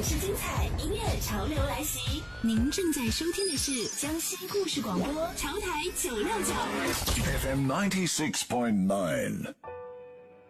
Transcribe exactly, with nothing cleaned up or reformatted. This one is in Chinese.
影视精彩，音乐潮流来袭。您正在收听的是江西故事广播潮台九六九 F M ninety six point nine。